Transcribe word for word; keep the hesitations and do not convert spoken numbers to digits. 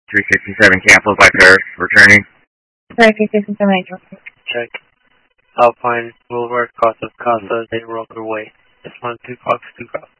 three sixty-seven canceled by Paris, returning. three sixty-seven, check. Alpine, Boulevard, Costa Casa, they rolled away. It's one, two Fox, two Golf.